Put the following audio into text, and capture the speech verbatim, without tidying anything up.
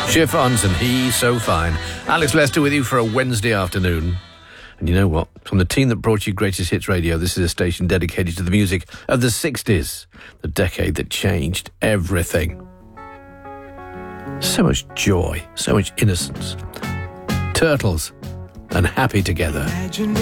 Chiffons and He's So Fine. Alex Lester with you for a Wednesday afternoon. And you know what? From the team that brought you Greatest Hits Radio, this is a station dedicated to the music of the sixties, the decade that changed everything. So much joy, so much innocence. Turtles and Happy Together.